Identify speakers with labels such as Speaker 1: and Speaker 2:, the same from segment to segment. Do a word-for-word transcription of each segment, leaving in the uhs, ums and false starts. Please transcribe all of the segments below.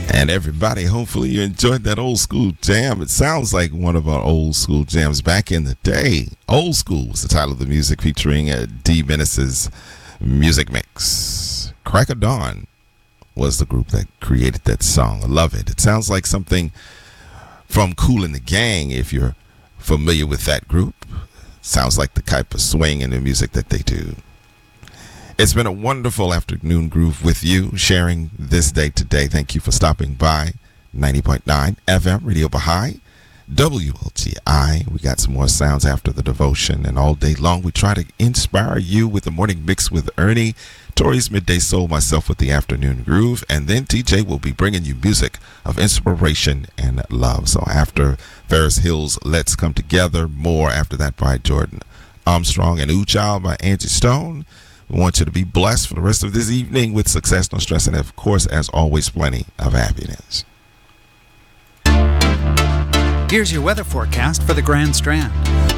Speaker 1: And everybody, hopefully you enjoyed that old school jam. It sounds like one of our old school jams back in the day. Old School was the title of the music, featuring uh, D. Menace's music mix. Crack of Dawn was the group that created that song. I love it. It sounds like something from Kool and the Gang, if you're familiar with that group. Sounds like the type of swing in the music that they do. It's been a wonderful afternoon groove with you, sharing this day today. Thank you for stopping by. ninety point nine F M, Radio Baha'i, W L G I. We got some more sounds after the devotion, and all day long we try to inspire you with the morning mix with Ernie, Tori's Midday Soul, myself with the afternoon groove, and then T J will be bringing you music of inspiration and love. So after Ferris Hill's Let's Come Together, more after that by Jordan Armstrong, and Ooh Child by Angie Stone. We want you to be blessed for the rest of this evening with success, no stress, and of course, as always, plenty of happiness.
Speaker 2: Here's your weather forecast for the Grand Strand.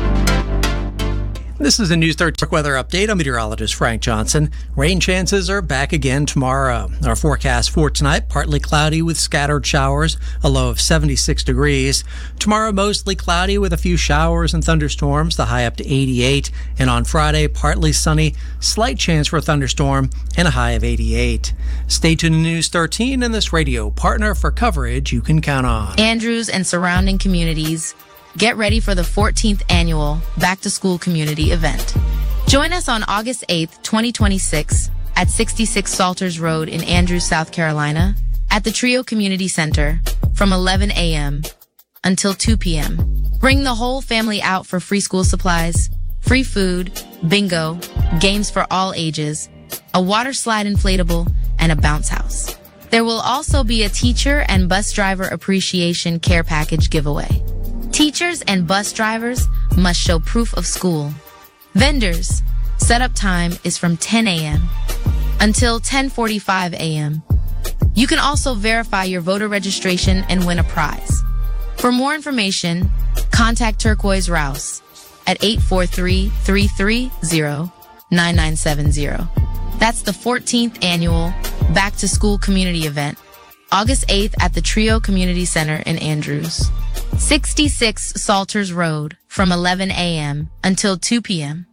Speaker 3: This is the News thirteen weather update. I'm meteorologist Frank Johnson. Rain chances are back again tomorrow. Our forecast for tonight, partly cloudy with scattered showers, a low of seventy-six degrees. Tomorrow, mostly cloudy with a few showers and thunderstorms, the high up to eighty-eight. And on Friday, partly sunny, slight chance for a thunderstorm, and a high of eighty-eight. Stay tuned to News thirteen and this radio partner for coverage you can count on.
Speaker 4: Andrews and surrounding communities, get ready for the fourteenth annual Back to School Community Event. Join us on August eighth, twenty twenty-six at sixty-six Salters Road in Andrews, South Carolina at the Trio Community Center from eleven a.m. until two p.m. Bring the whole family out for free school supplies, free food, bingo, games for all ages, a water slide inflatable, and a bounce house. There will also be a teacher and bus driver appreciation care package giveaway. Teachers and bus drivers must show proof of school. Vendors, setup time is from ten a.m. until ten forty-five a.m. You can also verify your voter registration and win a prize. For more information, contact Turquoise Rouse at eight four three, three three zero, nine nine seven zero. That's the fourteenth annual Back to School Community Event, August eighth at the Trio Community Center in Andrews. sixty-six Salters Road from eleven a.m. until two p.m.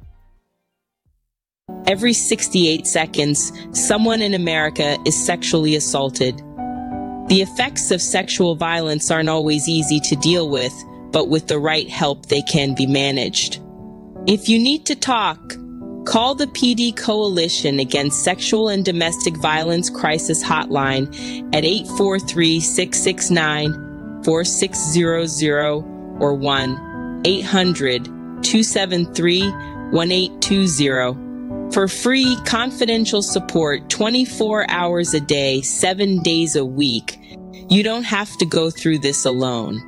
Speaker 5: Every sixty-eight seconds, someone in America is sexually assaulted. The effects of sexual violence aren't always easy to deal with, but with the right help, they can be managed. If you need to talk, call the P D Coalition Against Sexual and Domestic Violence Crisis Hotline at eight four three, six six nine, four six zero zero or one eight hundred, two seven three, one eight two zero. For free, confidential support twenty-four hours a day, seven days a week. You don't have to go through this alone.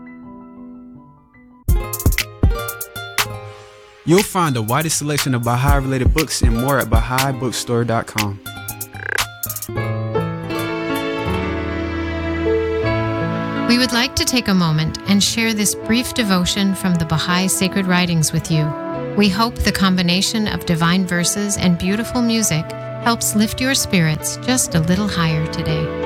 Speaker 6: You'll find the widest selection of Baha'i-related books and more at Baha'i Bookstore dot com.
Speaker 7: We would like to take a moment and share this brief devotion from the Baha'i Sacred Writings with you. We hope the combination of divine verses and beautiful music helps lift your spirits just a little higher today.